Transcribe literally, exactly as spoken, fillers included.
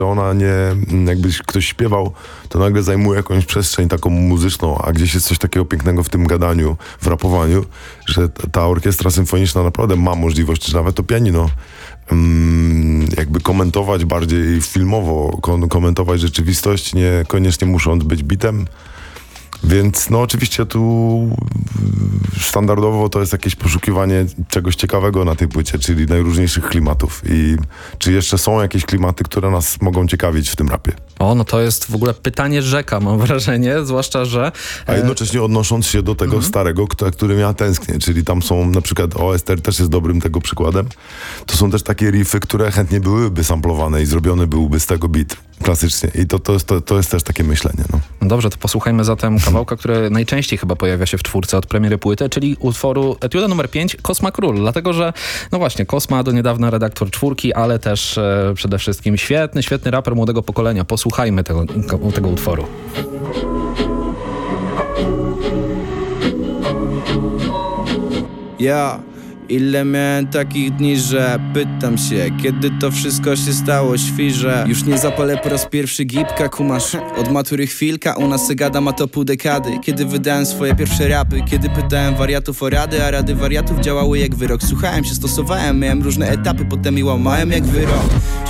Ona nie, jakbyś ktoś śpiewał, to nagle zajmuje jakąś przestrzeń taką muzyczną, a gdzieś jest coś takiego pięknego w tym gadaniu, w rapowaniu, że ta orkiestra symfoniczna naprawdę ma możliwość, czy nawet to pianino, um, jakby komentować bardziej filmowo, kon- komentować rzeczywistość, niekoniecznie musząc być bitem. Więc no oczywiście tu standardowo to jest jakieś poszukiwanie czegoś ciekawego na tej płycie, czyli najróżniejszych klimatów. I czy jeszcze są jakieś klimaty, które nas mogą ciekawić w tym rapie? O, no to jest w ogóle pytanie rzeka, mam wrażenie, zwłaszcza, że... A jednocześnie odnosząc się do tego mm-hmm. starego, kto, którym ja tęsknię, czyli tam są na przykład, o, Ester też jest dobrym tego przykładem, to są też takie riffy, które chętnie byłyby samplowane i zrobiony byłby z tego beat klasycznie. I to, to, jest, to, to jest też takie myślenie. No. No dobrze, to posłuchajmy zatem kawałka, który najczęściej chyba pojawia się w czwórce od premiery płyty, czyli utworu Etiuda numer pięć, Kosma Król. Dlatego, że no właśnie, Kosma do niedawna redaktor czwórki, ale też e, przede wszystkim świetny, świetny raper młodego pokolenia. Posłuchajmy tego, tego utworu. Ja, ile miałem takich dni, że pytam się, kiedy to wszystko się stało świże. Już nie zapalę po raz pierwszy gipka, kumasz. Od matury chwilka, u nas se gada ma to pół dekady. Kiedy wydałem swoje pierwsze rapy, kiedy pytałem wariatów o rady, a rady wariatów działały jak wyrok. Słuchałem się, stosowałem, miałem różne etapy, potem i łamałem jak wyrok.